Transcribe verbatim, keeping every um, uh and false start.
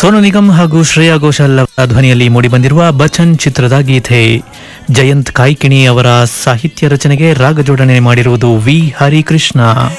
ಸೋನು ನಿಗಮ್ ಹಾಗೂ ಶ್ರೇಯಾ ಘೋಷಾಲ್ ಅವರ ಧ್ವನಿಯಲ್ಲಿ ಮೂಡಿಬಂದಿರುವ ಬಚನ್ ಚಿತ್ರದ ಗೀತೆ. ಜಯಂತ್ ಕಾಯ್ಕಿಣಿ ಅವರ ಸಾಹಿತ್ಯ ರಚನೆಗೆ ರಾಗ ಜೋಡಣೆ ಮಾಡಿರುವುದು ವಿ ಹರಿಕೃಷ್ಣ.